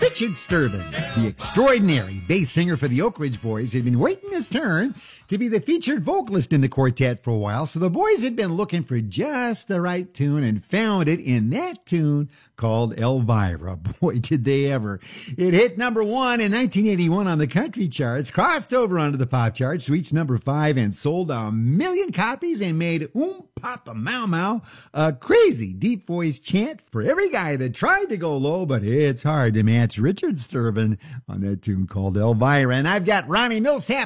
Richard Sturban, the extraordinary bass singer for the Oak Ridge Boys, had been waiting his turn to be the featured vocalist in the quartet for a while, so the boys had been looking for just the right tune and found it in that tune called Elvira. Boy, did they ever. It hit number 1 in 1981 on the country charts, crossed over onto the pop charts, reached number 5, and sold 1 million copies and made Papa Mau Mau a crazy deep voice chant for every guy that tried to go low, but it's hard to match Richard Sturban on that tune called Elvira. And I've got Ronnie Millsap